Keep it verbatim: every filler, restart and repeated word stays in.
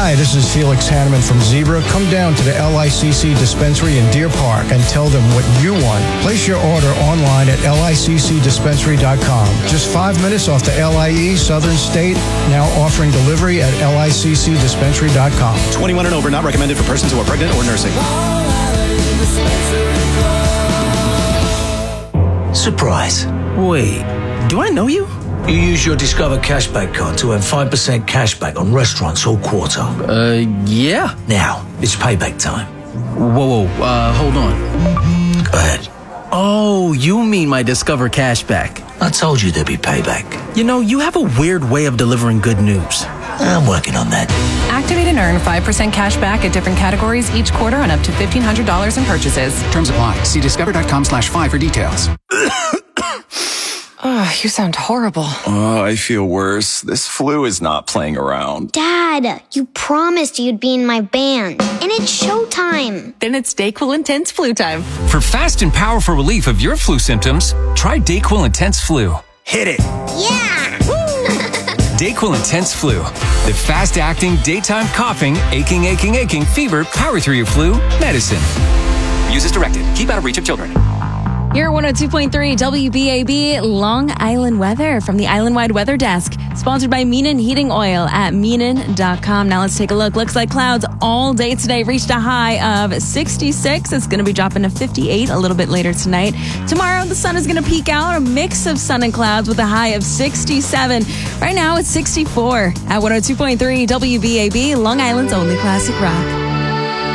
Hi, this is Felix Hanneman from Zebra. Come down to the L I C C dispensary in Deer Park and tell them what you want. Place your order online at L I C C dispensary dot com. Just five minutes off the L I E Southern State, now offering delivery at L I C C dispensary dot com. twenty-one and over, not recommended for persons who are pregnant or nursing. Surprise. Wait, do I know you? You use your Discover Cashback card to earn five percent cashback on restaurants all quarter. Uh, yeah. Now, it's payback time. Whoa, whoa, uh, hold on. Go ahead. Oh, you mean my Discover Cashback. I told you there'd be payback. You know, you have a weird way of delivering good news. I'm working on that. Activate and earn five percent cash back at different categories each quarter on up to fifteen hundred dollars in purchases. Terms apply. See discover.com slash five for details. Oh, you sound horrible. Oh, I feel worse. This flu is not playing around. Dad, you promised you'd be in my band. And it's showtime. Then it's DayQuil Intense Flu time. For fast and powerful relief of your flu symptoms, try DayQuil Intense Flu. Hit it. Yeah! DayQuil Intense Flu. The fast-acting, daytime coughing, aching, aching, aching, fever, power through your flu medicine. Use as directed. Keep out of reach of children. You're one oh two point three W B A B Long Island Weather from the Island-wide Weather Desk. Sponsored by Meenan Heating Oil at Meenan dot com. Now let's take a look. Looks like clouds all day today. Reached a high of sixty-six. It's going to be dropping to fifty-eight a little bit later tonight. Tomorrow, the sun is going to peek out. A mix of sun and clouds with a high of sixty-seven. Right now, it's sixty-four at one oh two point three W B A B, Long Island's only classic rock.